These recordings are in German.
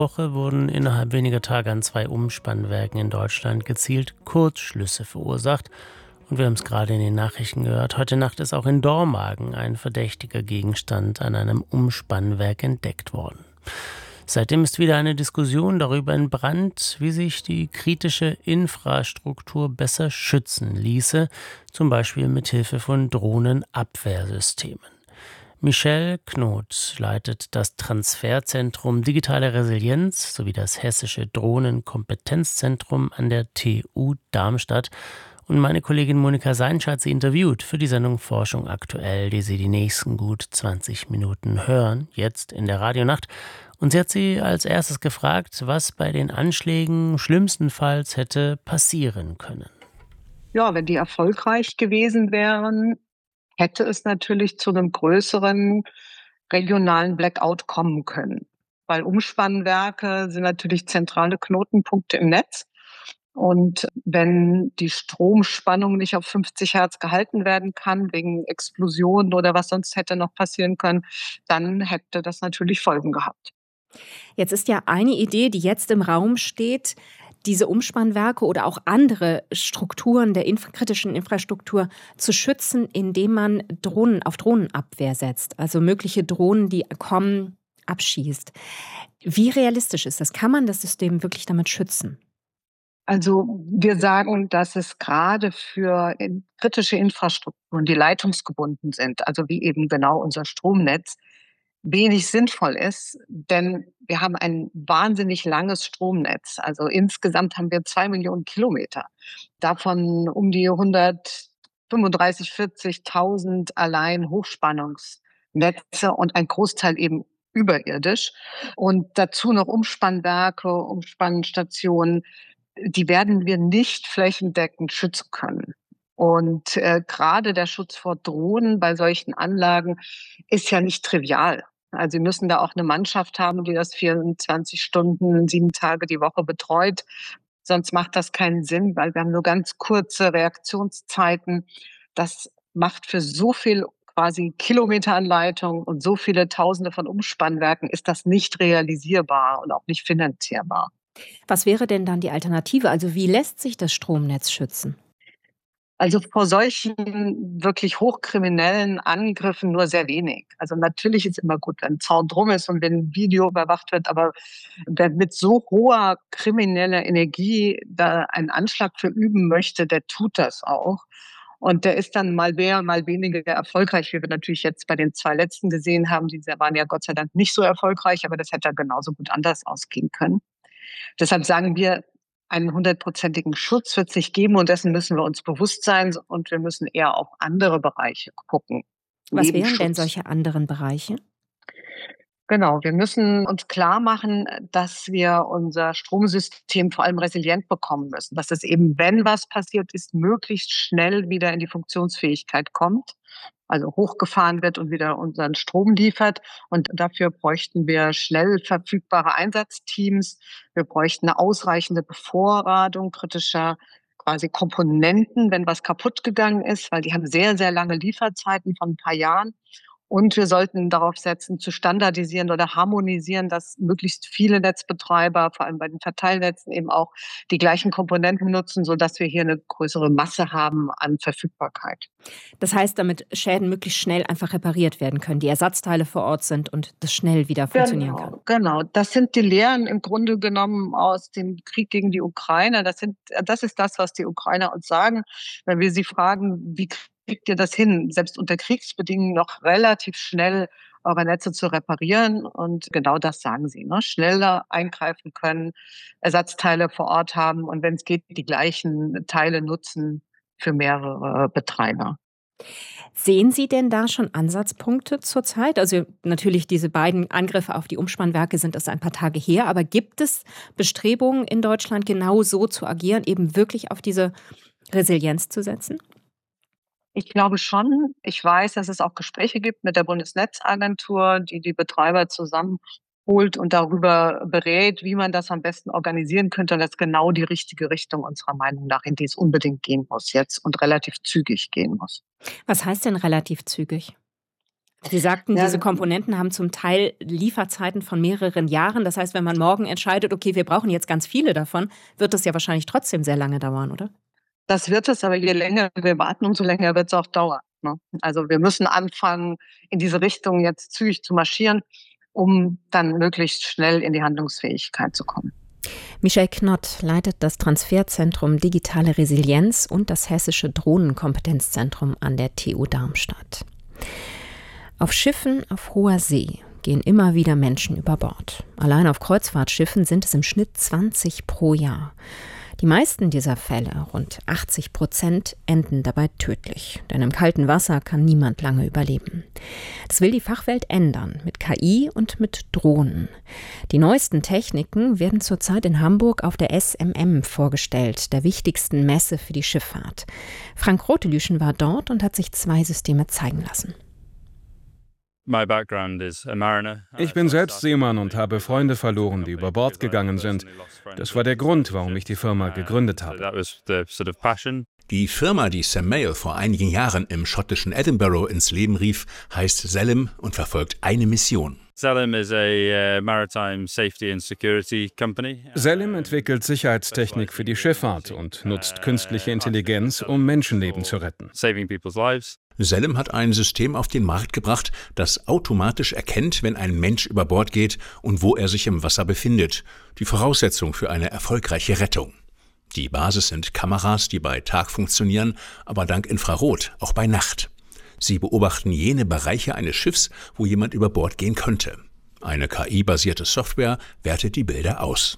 Woche wurden innerhalb weniger Tage an 2 Umspannwerken in Deutschland gezielt Kurzschlüsse verursacht. Und wir haben es gerade in den Nachrichten gehört, heute Nacht ist auch in Dormagen ein verdächtiger Gegenstand an einem Umspannwerk entdeckt worden. Seitdem ist wieder eine Diskussion darüber entbrannt, wie sich die kritische Infrastruktur besser schützen ließe, zum Beispiel mit Hilfe von Drohnenabwehrsystemen. Michelle Knot leitet das Transferzentrum Digitale Resilienz sowie das Hessische Drohnenkompetenzzentrum an der TU Darmstadt. Und meine Kollegin Monika Seinsch hat sie interviewt für die Sendung Forschung aktuell, die Sie die nächsten gut 20 Minuten hören, jetzt in der Radionacht. Und sie hat sie als erstes gefragt, was bei den Anschlägen schlimmstenfalls hätte passieren können. Ja, wenn die erfolgreich gewesen wären, hätte es natürlich zu einem größeren regionalen Blackout kommen können. Weil Umspannwerke sind natürlich zentrale Knotenpunkte im Netz. Und wenn die Stromspannung nicht auf 50 Hertz gehalten werden kann, wegen Explosionen oder was sonst hätte noch passieren können, dann hätte das natürlich Folgen gehabt. Jetzt ist ja eine Idee, die jetzt im Raum steht, diese Umspannwerke oder auch andere Strukturen der kritischen Infrastruktur zu schützen, indem man Drohnen auf Drohnenabwehr setzt, also mögliche Drohnen, die kommen, abschießt. Wie realistisch ist das? Kann man das System wirklich damit schützen? Also wir sagen, dass es gerade für kritische Infrastrukturen, die leitungsgebunden sind, also wie eben genau unser Stromnetz, wenig sinnvoll ist, denn wir haben ein wahnsinnig langes Stromnetz. Also insgesamt haben wir 2 Millionen Kilometer, davon um die 135.000, 40.000 allein Hochspannungsnetze und ein Großteil eben überirdisch. Und dazu noch Umspannwerke, Umspannstationen, die werden wir nicht flächendeckend schützen können. Und gerade der Schutz vor Drohnen bei solchen Anlagen ist ja nicht trivial. Also Sie müssen da auch eine Mannschaft haben, die das 24 Stunden, 7 Tage die Woche betreut. Sonst macht das keinen Sinn, weil wir haben nur ganz kurze Reaktionszeiten. Das macht für so viel quasi Kilometeranleitung und so viele Tausende von Umspannwerken ist das nicht realisierbar und auch nicht finanzierbar. Was wäre denn dann die Alternative? Also wie lässt sich das Stromnetz schützen? Also vor solchen wirklich hochkriminellen Angriffen nur sehr wenig. Also natürlich ist immer gut, wenn 'n Zaun drum ist und wenn Video überwacht wird, aber wer mit so hoher krimineller Energie da einen Anschlag verüben möchte, der tut das auch. Und der ist dann mal mehr, mal weniger erfolgreich, wie wir natürlich jetzt bei den 2 letzten gesehen haben. Die waren ja Gott sei Dank nicht so erfolgreich, aber das hätte ja genauso gut anders ausgehen können. Deshalb sagen wir, einen hundertprozentigen Schutz wird es nicht geben und dessen müssen wir uns bewusst sein und wir müssen eher auf andere Bereiche gucken, Was neben wären denn Schutz. solche anderen Bereiche? Genau, wir müssen uns klarmachen, dass wir unser Stromsystem vor allem resilient bekommen müssen, dass es eben, wenn was passiert ist, möglichst schnell wieder in die Funktionsfähigkeit kommt, also hochgefahren wird und wieder unseren Strom liefert. Und dafür bräuchten wir schnell verfügbare Einsatzteams. Wir bräuchten eine ausreichende Bevorratung kritischer quasi Komponenten, wenn was kaputt gegangen ist, weil die haben sehr, sehr lange Lieferzeiten von ein paar Jahren. Und wir sollten darauf setzen, zu standardisieren oder harmonisieren, dass möglichst viele Netzbetreiber, vor allem bei den Verteilnetzen, eben auch die gleichen Komponenten nutzen, sodass wir hier eine größere Masse haben an Verfügbarkeit. Das heißt, damit Schäden möglichst schnell einfach repariert werden können, die Ersatzteile vor Ort sind und das schnell wieder funktionieren kann. Genau. Das sind die Lehren im Grunde genommen aus dem Krieg gegen die Ukraine. Das ist das, was die Ukrainer uns sagen, wenn wir sie fragen: „Wie kriegt ihr das hin, selbst unter Kriegsbedingungen noch relativ schnell eure Netze zu reparieren?“ Und genau das sagen sie, ne? Schneller eingreifen können, Ersatzteile vor Ort haben und wenn es geht, die gleichen Teile nutzen für mehrere Betreiber. Sehen Sie denn da schon Ansatzpunkte zurzeit? Also natürlich diese beiden Angriffe auf die Umspannwerke sind erst ein paar Tage her, aber gibt es Bestrebungen in Deutschland genau so zu agieren, eben wirklich auf diese Resilienz zu setzen? Ich glaube schon. Ich weiß, dass es auch Gespräche gibt mit der Bundesnetzagentur, die die Betreiber zusammenholt und darüber berät, wie man das am besten organisieren könnte. Und das ist genau die richtige Richtung unserer Meinung nach, in die es unbedingt gehen muss jetzt und relativ zügig gehen muss. Was heißt denn relativ zügig? Sie sagten, Ja, diese Komponenten haben zum Teil Lieferzeiten von mehreren Jahren. Das heißt, wenn man morgen entscheidet, okay, wir brauchen jetzt ganz viele davon, wird das ja wahrscheinlich trotzdem sehr lange dauern, oder? das wird es, aber je länger wir warten, umso länger wird es auch dauern, ne? Also, wir müssen anfangen, in diese Richtung jetzt zügig zu marschieren, um dann möglichst schnell in die Handlungsfähigkeit zu kommen. Michelle Knott leitet das Transferzentrum Digitale Resilienz und das Hessische Drohnenkompetenzzentrum an der TU Darmstadt. Auf Schiffen auf hoher See gehen immer wieder Menschen über Bord. Allein auf Kreuzfahrtschiffen sind es im Schnitt 20 pro Jahr. Die meisten dieser Fälle, rund 80%, enden dabei tödlich. Denn im kalten Wasser kann niemand lange überleben. Das will die Fachwelt ändern, mit KI und mit Drohnen. Die neuesten Techniken werden zurzeit in Hamburg auf der SMM vorgestellt, der wichtigsten Messe für die Schifffahrt. Frank Rotelüschen war dort und hat sich 2 Systeme zeigen lassen. Ich bin selbst Seemann und habe Freunde verloren, die über Bord gegangen sind. Das war der Grund, warum ich die Firma gegründet habe. Die Firma, die Sam Mail vor einigen Jahren im schottischen Edinburgh ins Leben rief, heißt Selim und verfolgt eine Mission. Selim entwickelt Sicherheitstechnik für die Schifffahrt und nutzt künstliche Intelligenz, um Menschenleben zu retten. Selim hat ein System auf den Markt gebracht, das automatisch erkennt, wenn ein Mensch über Bord geht und wo er sich im Wasser befindet. Die Voraussetzung für eine erfolgreiche Rettung. Die Basis sind Kameras, die bei Tag funktionieren, aber dank Infrarot auch bei Nacht. Sie beobachten jene Bereiche eines Schiffs, wo jemand über Bord gehen könnte. Eine KI-basierte Software wertet die Bilder aus.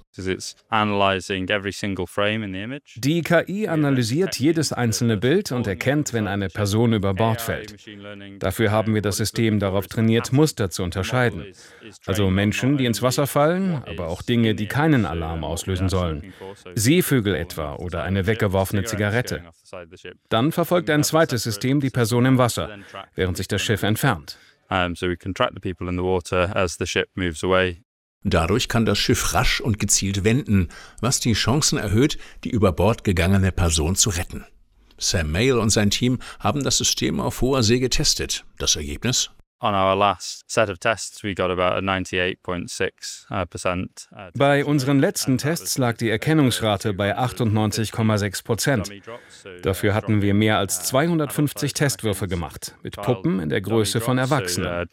Die KI analysiert jedes einzelne Bild und erkennt, wenn eine Person über Bord fällt. Dafür haben wir das System darauf trainiert, Muster zu unterscheiden. Also Menschen, die ins Wasser fallen, aber auch Dinge, die keinen Alarm auslösen sollen. Seevögel etwa oder eine weggeworfene Zigarette. Dann verfolgt ein zweites System die Person im Wasser, während sich das Schiff entfernt. Dadurch kann das Schiff rasch und gezielt wenden, was die Chancen erhöht, die über Bord gegangene Person zu retten. Sam Mail und sein Team haben das System auf hoher See getestet. Das Ergebnis? Bei unseren letzten Tests lag die Erkennungsrate bei 98,6%. Dafür hatten wir mehr als 250 Testwürfe gemacht, mit Puppen in der Größe von Erwachsenen.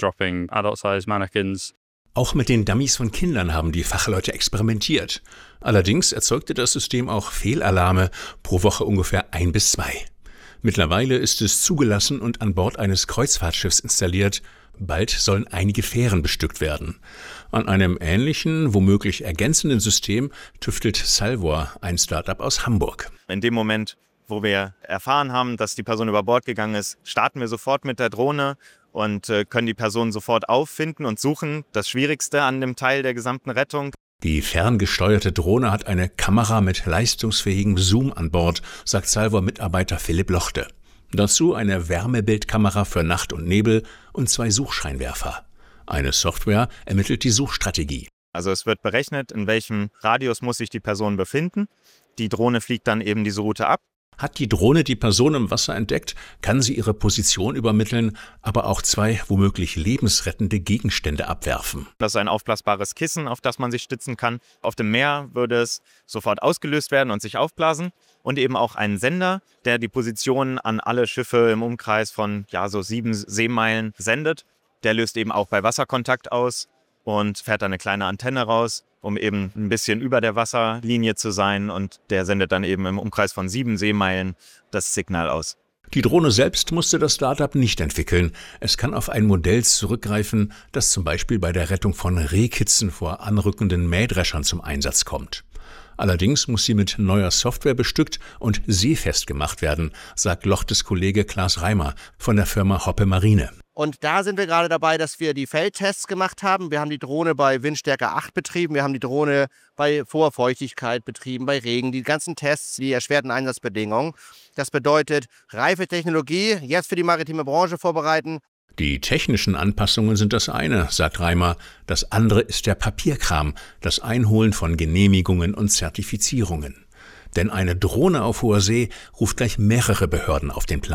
Auch mit den Dummies von Kindern haben die Fachleute experimentiert. Allerdings erzeugte das System auch Fehlalarme, pro Woche ungefähr 1 bis 2. Mittlerweile ist es zugelassen und an Bord eines Kreuzfahrtschiffs installiert. Bald sollen einige Fähren bestückt werden. An einem ähnlichen, womöglich ergänzenden System tüftelt Salvor, ein Start-up aus Hamburg. In dem Moment, wo wir erfahren haben, dass die Person über Bord gegangen ist, starten wir sofort mit der Drohne und können die Person sofort auffinden und suchen. Das Schwierigste an dem Teil der gesamten Rettung. Die ferngesteuerte Drohne hat eine Kamera mit leistungsfähigem Zoom an Bord, sagt Salvor-Mitarbeiter Philipp Lochte. Dazu eine Wärmebildkamera für Nacht und Nebel und 2 Suchscheinwerfer. Eine Software ermittelt die Suchstrategie. Also es wird berechnet, in welchem Radius muss sich die Person befinden. Die Drohne fliegt dann eben diese Route ab. Hat die Drohne die Person im Wasser entdeckt, kann sie ihre Position übermitteln, aber auch 2 womöglich lebensrettende Gegenstände abwerfen. Das ist ein aufblasbares Kissen, auf das man sich stützen kann. Auf dem Meer würde es sofort ausgelöst werden und sich aufblasen. Und eben auch einen Sender, der die Position an alle Schiffe im Umkreis von so 7 Seemeilen sendet. Der löst eben auch bei Wasserkontakt aus und fährt dann eine kleine Antenne raus, um eben ein bisschen über der Wasserlinie zu sein. Und der sendet dann eben im Umkreis von 7 Seemeilen das Signal aus. Die Drohne selbst musste das Startup nicht entwickeln. Es kann auf ein Modell zurückgreifen, das zum Beispiel bei der Rettung von Rehkitzen vor anrückenden Mähdreschern zum Einsatz kommt. Allerdings muss sie mit neuer Software bestückt und seefest gemacht werden, sagt Lochtes Kollege Klaas Reimer von der Firma Hoppe Marine. Und da sind wir gerade dabei, dass wir die Feldtests gemacht haben. Wir haben die Drohne bei Windstärke 8 betrieben, wir haben die Drohne bei hoher Feuchtigkeit betrieben, bei Regen, die ganzen Tests, die erschwerten Einsatzbedingungen. Das bedeutet, reife Technologie, jetzt für die maritime Branche vorbereiten. Die technischen Anpassungen sind das eine, sagt Reimer. Das andere ist der Papierkram, das Einholen von Genehmigungen und Zertifizierungen. Denn eine Drohne auf hoher See ruft gleich mehrere Behörden auf den Plan.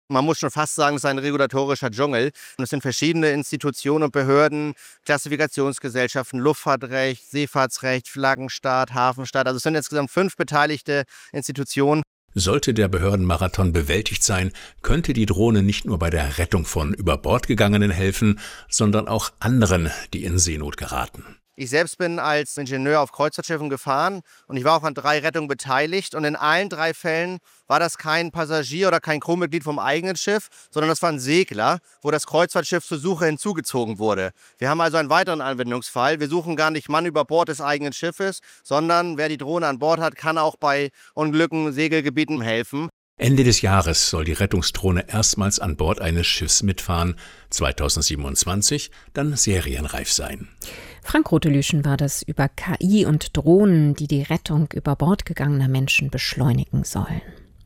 Man muss schon fast sagen, es ist ein regulatorischer Dschungel. Und es sind verschiedene Institutionen und Behörden, Klassifikationsgesellschaften, Luftfahrtrecht, Seefahrtsrecht, Flaggenstaat, Hafenstaat. Also es sind insgesamt 5 beteiligte Institutionen. Sollte der Behördenmarathon bewältigt sein, könnte die Drohne nicht nur bei der Rettung von über Bord gegangenen helfen, sondern auch anderen, die in Seenot geraten. Ich selbst bin als Ingenieur auf Kreuzfahrtschiffen gefahren und ich war auch an 3 Rettungen beteiligt. Und in allen 3 Fällen war das kein Passagier oder kein Crewmitglied vom eigenen Schiff, sondern das war ein Segler, wo das Kreuzfahrtschiff zur Suche hinzugezogen wurde. Wir haben also einen weiteren Anwendungsfall. Wir suchen gar nicht Mann über Bord des eigenen Schiffes, sondern wer die Drohne an Bord hat, kann auch bei Unglücken, Segelgebieten helfen. Ende des Jahres soll die Rettungsdrohne erstmals an Bord eines Schiffs mitfahren, 2027 dann serienreif sein. Frank Rotelüschen war das über KI und Drohnen, die die Rettung über Bord gegangener Menschen beschleunigen sollen.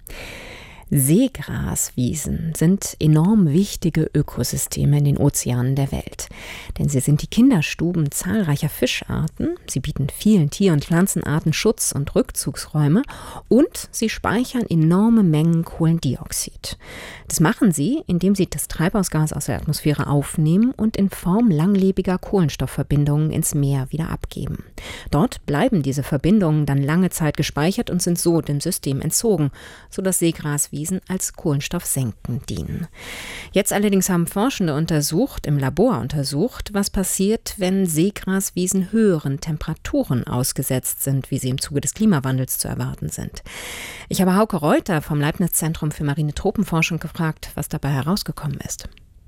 Seegraswiesen sind enorm wichtige Ökosysteme in den Ozeanen der Welt. Denn sie sind die Kinderstuben zahlreicher Fischarten, sie bieten vielen Tier- und Pflanzenarten Schutz- und Rückzugsräume und sie speichern enorme Mengen Kohlendioxid. Das machen sie, indem sie das Treibhausgas aus der Atmosphäre aufnehmen und in Form langlebiger Kohlenstoffverbindungen ins Meer wieder abgeben. Dort bleiben diese Verbindungen dann lange Zeit gespeichert und sind so dem System entzogen, sodass Seegraswiesen als Kohlenstoffsenken dienen. Jetzt allerdings haben Forschende im Labor untersucht, was passiert, wenn Seegraswiesen höheren Temperaturen ausgesetzt sind, wie sie im Zuge des Klimawandels zu erwarten sind. Ich habe Hauke Reuter vom Leibniz-Zentrum für marine Tropenforschung gefragt, was dabei herausgekommen ist.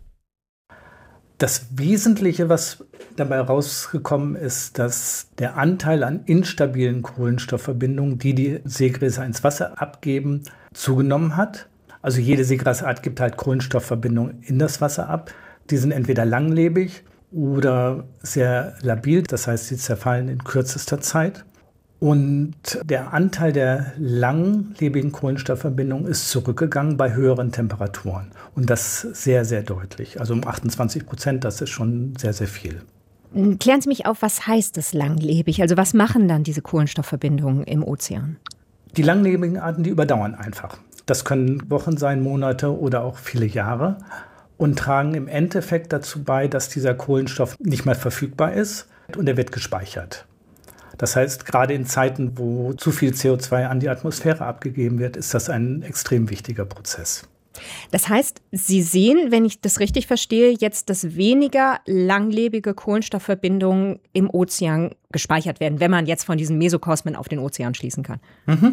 Das Wesentliche, was dabei herausgekommen ist, dass der Anteil an instabilen Kohlenstoffverbindungen, die Seegräser ins Wasser abgeben, zugenommen hat. Also jede Seegrasart gibt halt Kohlenstoffverbindungen in das Wasser ab. Die sind entweder langlebig oder sehr labil, das heißt, sie zerfallen in kürzester Zeit. Und der Anteil der langlebigen Kohlenstoffverbindungen ist zurückgegangen bei höheren Temperaturen. Und das sehr, sehr deutlich. Also um 28%, das ist schon sehr, sehr viel. Klären Sie mich auf, was heißt das langlebig? Also was machen dann diese Kohlenstoffverbindungen im Ozean? Die langlebigen Arten, die überdauern einfach. Das können Wochen sein, Monate oder auch viele Jahre und tragen im Endeffekt dazu bei, dass dieser Kohlenstoff nicht mehr verfügbar ist und er wird gespeichert. Das heißt, gerade in Zeiten, wo zu viel CO2 an die Atmosphäre abgegeben wird, ist das ein extrem wichtiger Prozess. Das heißt, Sie sehen, wenn ich das richtig verstehe, jetzt, dass weniger langlebige Kohlenstoffverbindungen im Ozean gespeichert werden, wenn man jetzt von diesen Mesokosmen auf den Ozean schließen kann.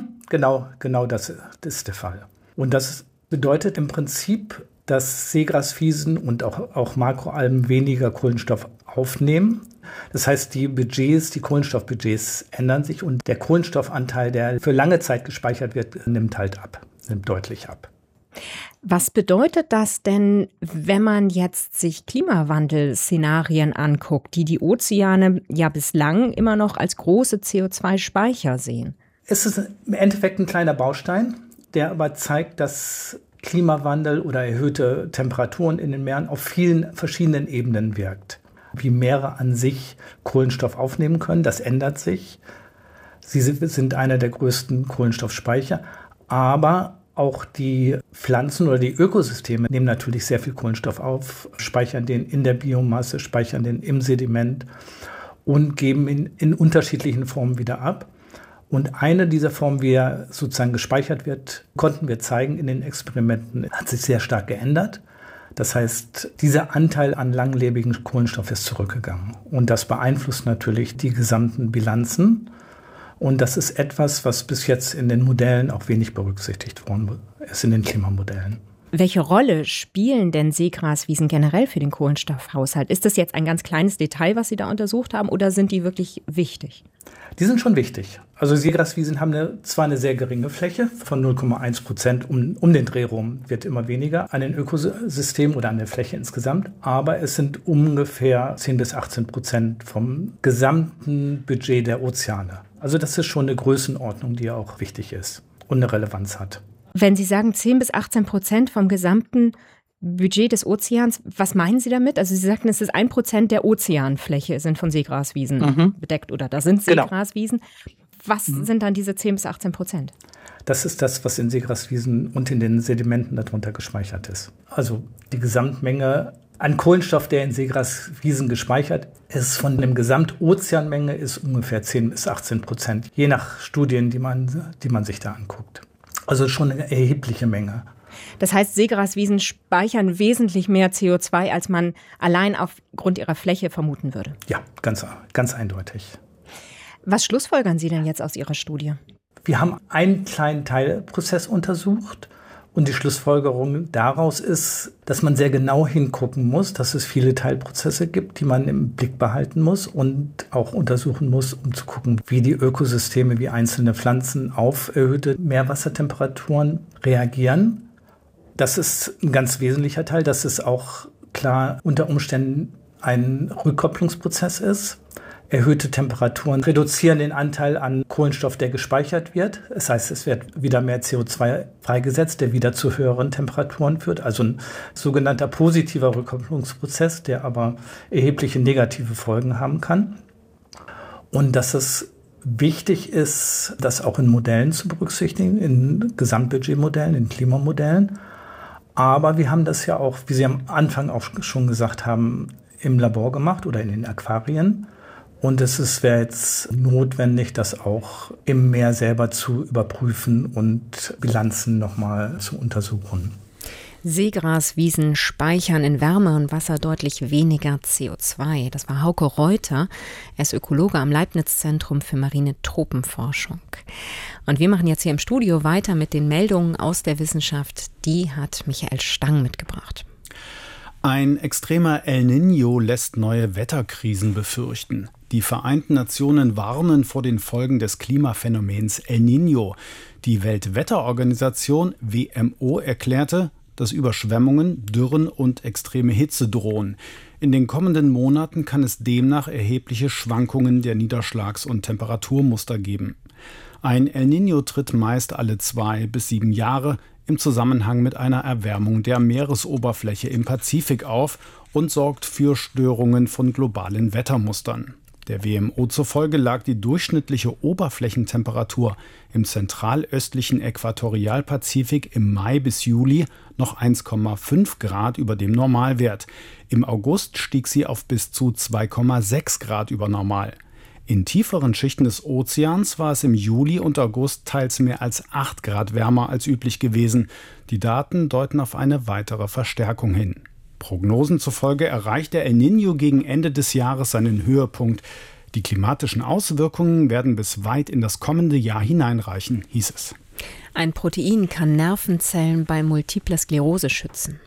Genau das ist der Fall. Und das bedeutet im Prinzip, dass Seegraswiesen und auch Makroalgen weniger Kohlenstoff aufnehmen. Das heißt, die Kohlenstoffbudgets ändern sich und der Kohlenstoffanteil, der für lange Zeit gespeichert wird, nimmt deutlich ab. Was bedeutet das denn, wenn man jetzt sich Klimawandelszenarien anguckt, die Ozeane ja bislang immer noch als große CO2-Speicher sehen? Es ist im Endeffekt ein kleiner Baustein, der aber zeigt, dass Klimawandel oder erhöhte Temperaturen in den Meeren auf vielen verschiedenen Ebenen wirkt. Wie Meere an sich Kohlenstoff aufnehmen können, das ändert sich. Sie sind einer der größten Kohlenstoffspeicher, aber auch die Pflanzen oder die Ökosysteme nehmen natürlich sehr viel Kohlenstoff auf, speichern den in der Biomasse, speichern den im Sediment und geben ihn in unterschiedlichen Formen wieder ab. Und eine dieser Formen, wie er sozusagen gespeichert wird, konnten wir zeigen in den Experimenten, hat sich sehr stark geändert. Das heißt, dieser Anteil an langlebigen Kohlenstoff ist zurückgegangen. Und das beeinflusst natürlich die gesamten Bilanzen. Und das ist etwas, was bis jetzt in den Modellen auch wenig berücksichtigt worden ist, in den Klimamodellen. Welche Rolle spielen denn Seegraswiesen generell für den Kohlenstoffhaushalt? Ist das jetzt ein ganz kleines Detail, was Sie da untersucht haben, oder sind die wirklich wichtig? Die sind schon wichtig. Also Seegraswiesen haben zwar eine sehr geringe Fläche von 0,1%, um den Dreh rum wird immer weniger an den Ökosystemen oder an der Fläche insgesamt, aber es sind ungefähr 10-18% vom gesamten Budget der Ozeane. Also das ist schon eine Größenordnung, die auch wichtig ist und eine Relevanz hat. Wenn Sie sagen 10-18% vom gesamten Budget des Ozeans, was meinen Sie damit? Also Sie sagten, es ist 1% der Ozeanfläche sind von Seegraswiesen bedeckt oder da sind Seegraswiesen. Was sind dann diese 10-18%? Das ist das, was in Seegraswiesen und in den Sedimenten darunter gespeichert ist. Also die Gesamtmenge an Kohlenstoff, der in Seegraswiesen gespeichert ist, von der Gesamtozeanmenge ist ungefähr 10-18%, je nach Studien, die man sich da anguckt. Also schon eine erhebliche Menge. Das heißt, Seegraswiesen speichern wesentlich mehr CO2, als man allein aufgrund ihrer Fläche vermuten würde. Ja, ganz eindeutig. Was schlussfolgern Sie denn jetzt aus Ihrer Studie? Wir haben einen kleinen Teilprozess untersucht und die Schlussfolgerung daraus ist, dass man sehr genau hingucken muss, dass es viele Teilprozesse gibt, die man im Blick behalten muss und auch untersuchen muss, um zu gucken, wie die Ökosysteme, wie einzelne Pflanzen auf erhöhte Meerwassertemperaturen reagieren. Das ist ein ganz wesentlicher Teil, dass es auch klar unter Umständen ein Rückkopplungsprozess ist. Erhöhte Temperaturen reduzieren den Anteil an Kohlenstoff, der gespeichert wird. Das heißt, es wird wieder mehr CO2 freigesetzt, der wieder zu höheren Temperaturen führt. Also ein sogenannter positiver Rückkopplungsprozess, der aber erhebliche negative Folgen haben kann. Und dass es wichtig ist, das auch in Modellen zu berücksichtigen, in Gesamtbudgetmodellen, in Klimamodellen. Aber wir haben das ja auch, wie Sie am Anfang auch schon gesagt haben, im Labor gemacht oder in den Aquarien. Und es wäre jetzt notwendig, das auch im Meer selber zu überprüfen und Bilanzen nochmal zu untersuchen. Seegraswiesen speichern in Wärme und Wasser deutlich weniger CO2. Das war Hauke Reuter. Er ist Ökologe am Leibniz-Zentrum für marine Tropenforschung. Und wir machen jetzt hier im Studio weiter mit den Meldungen aus der Wissenschaft. Die hat Michael Stang mitgebracht. Ein extremer El Niño lässt neue Wetterkrisen befürchten. Die Vereinten Nationen warnen vor den Folgen des Klimaphänomens El Niño. Die Weltwetterorganisation WMO erklärte, dass Überschwemmungen, Dürren und extreme Hitze drohen. In den kommenden Monaten kann es demnach erhebliche Schwankungen der Niederschlags- und Temperaturmuster geben. Ein El Niño tritt meist alle 2 bis 7 Jahre im Zusammenhang mit einer Erwärmung der Meeresoberfläche im Pazifik auf und sorgt für Störungen von globalen Wettermustern. Der WMO zufolge lag die durchschnittliche Oberflächentemperatur im zentralöstlichen Äquatorialpazifik im Mai bis Juli noch 1,5 Grad über dem Normalwert. Im August stieg sie auf bis zu 2,6 Grad über Normal. In tieferen Schichten des Ozeans war es im Juli und August teils mehr als 8 Grad wärmer als üblich gewesen. Die Daten deuten auf eine weitere Verstärkung hin. Prognosen zufolge erreicht der El Niño gegen Ende des Jahres seinen Höhepunkt. Die klimatischen Auswirkungen werden bis weit in das kommende Jahr hineinreichen, hieß es. Ein Protein kann Nervenzellen bei Multipler Sklerose schützen.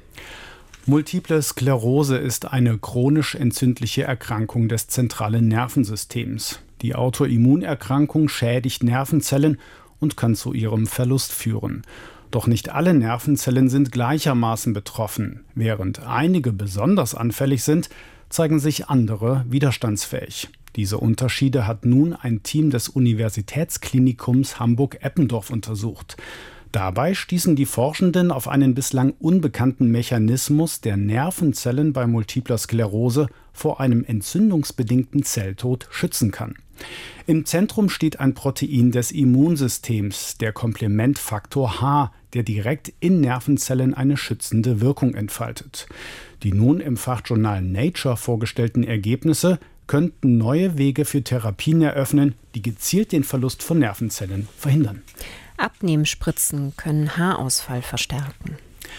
Multiple Sklerose ist eine chronisch entzündliche Erkrankung des zentralen Nervensystems. Die Autoimmunerkrankung schädigt Nervenzellen und kann zu ihrem Verlust führen. Doch nicht alle Nervenzellen sind gleichermaßen betroffen. Während einige besonders anfällig sind, zeigen sich andere widerstandsfähig. Diese Unterschiede hat nun ein Team des Universitätsklinikums Hamburg-Eppendorf untersucht. Dabei stießen die Forschenden auf einen bislang unbekannten Mechanismus, der Nervenzellen bei Multipler Sklerose vor einem entzündungsbedingten Zelltod schützen kann. Im Zentrum steht ein Protein des Immunsystems, der Komplementfaktor H, der direkt in Nervenzellen eine schützende Wirkung entfaltet. Die nun im Fachjournal Nature vorgestellten Ergebnisse könnten neue Wege für Therapien eröffnen, die gezielt den Verlust von Nervenzellen verhindern. Abnehmspritzen können Haarausfall verstärken.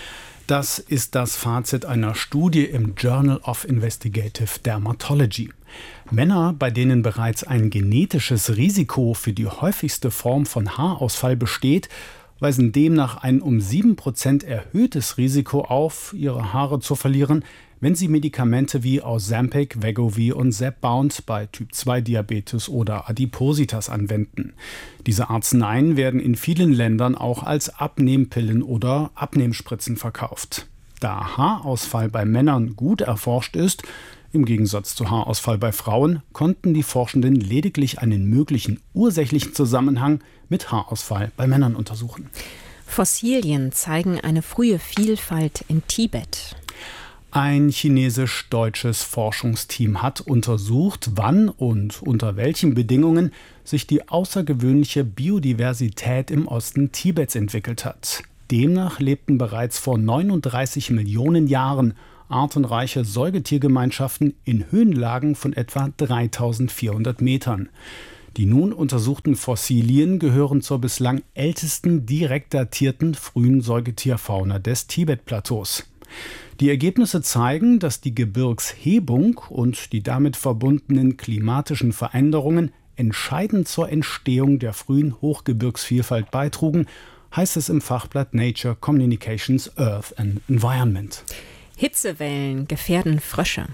Das ist das Fazit einer Studie im Journal of Investigative Dermatology. Männer, bei denen bereits ein genetisches Risiko für die häufigste Form von Haarausfall besteht, weisen demnach ein um 7% erhöhtes Risiko auf, ihre Haare zu verlieren, wenn sie Medikamente wie Ozempic, Wegovy und Zepbound bei Typ-2-Diabetes oder Adipositas anwenden. Diese Arzneien werden in vielen Ländern auch als Abnehmpillen oder Abnehmspritzen verkauft. Da Haarausfall bei Männern gut erforscht ist, im Gegensatz zu Haarausfall bei Frauen, konnten die Forschenden lediglich einen möglichen ursächlichen Zusammenhang mit Haarausfall bei Männern untersuchen. Fossilien zeigen eine frühe Vielfalt in Tibet. Ein chinesisch-deutsches Forschungsteam hat untersucht, wann und unter welchen Bedingungen sich die außergewöhnliche Biodiversität im Osten Tibets entwickelt hat. Demnach lebten bereits vor 39 Millionen Jahren artenreiche Säugetiergemeinschaften in Höhenlagen von etwa 3400 Metern. Die nun untersuchten Fossilien gehören zur bislang ältesten direkt datierten frühen Säugetierfauna des Tibet-Plateaus. Die Ergebnisse zeigen, dass die Gebirgshebung und die damit verbundenen klimatischen Veränderungen entscheidend zur Entstehung der frühen Hochgebirgsvielfalt beitrugen, heißt es im Fachblatt Nature Communications Earth and Environment. Hitzewellen gefährden Frösche.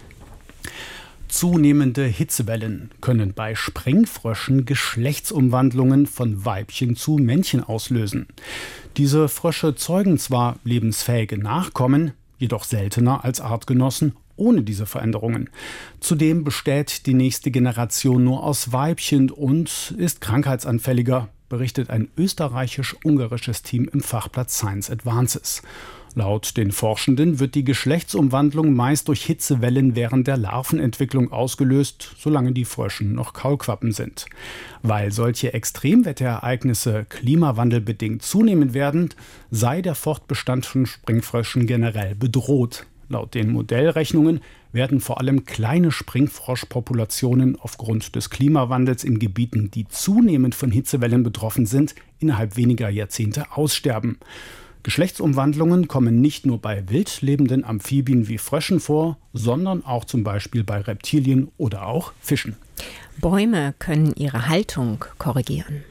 Zunehmende Hitzewellen können bei Springfröschen Geschlechtsumwandlungen von Weibchen zu Männchen auslösen. Diese Frösche zeugen zwar lebensfähige Nachkommen, jedoch seltener als Artgenossen ohne diese Veränderungen. Zudem besteht die nächste Generation nur aus Weibchen und ist krankheitsanfälliger, berichtet ein österreichisch-ungarisches Team im Fachblatt Science Advances. Laut den Forschenden wird die Geschlechtsumwandlung meist durch Hitzewellen während der Larvenentwicklung ausgelöst, solange die Fröschen noch Kaulquappen sind. Weil solche Extremwetterereignisse klimawandelbedingt zunehmen werden, sei der Fortbestand von Springfröschen generell bedroht. Laut den Modellrechnungen werden vor allem kleine Springfroschpopulationen aufgrund des Klimawandels in Gebieten, die zunehmend von Hitzewellen betroffen sind, innerhalb weniger Jahrzehnte aussterben. Geschlechtsumwandlungen kommen nicht nur bei wild lebenden Amphibien wie Fröschen vor, sondern auch zum Beispiel bei Reptilien oder auch Fischen. Bäume können ihre Haltung korrigieren.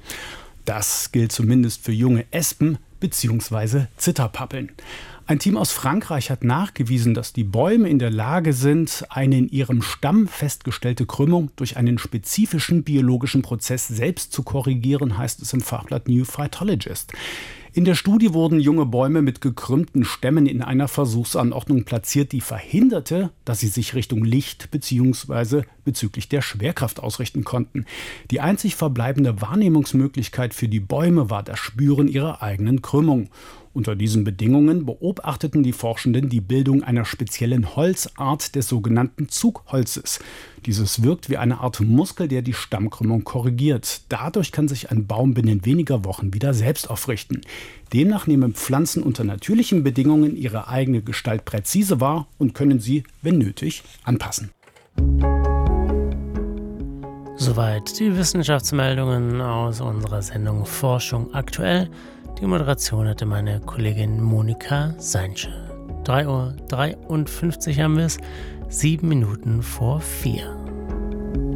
Das gilt zumindest für junge Espen bzw. Zitterpappeln. Ein Team aus Frankreich hat nachgewiesen, dass die Bäume in der Lage sind, eine in ihrem Stamm festgestellte Krümmung durch einen spezifischen biologischen Prozess selbst zu korrigieren, heißt es im Fachblatt New Phytologist. In der Studie wurden junge Bäume mit gekrümmten Stämmen in einer Versuchsanordnung platziert, die verhinderte, dass sie sich Richtung Licht bzw. bezüglich der Schwerkraft ausrichten konnten. Die einzig verbleibende Wahrnehmungsmöglichkeit für die Bäume war das Spüren ihrer eigenen Krümmung. Unter diesen Bedingungen beobachteten die Forschenden die Bildung einer speziellen Holzart des sogenannten Zugholzes. Dieses wirkt wie eine Art Muskel, der die Stammkrümmung korrigiert. Dadurch kann sich ein Baum binnen weniger Wochen wieder selbst aufrichten. Demnach nehmen Pflanzen unter natürlichen Bedingungen ihre eigene Gestalt präzise wahr und können sie, wenn nötig, anpassen. Soweit die Wissenschaftsmeldungen aus unserer Sendung Forschung aktuell. Die Moderation hatte meine Kollegin Monika Seinsche. 3:53 Uhr haben wir es, 7 Minuten vor 4.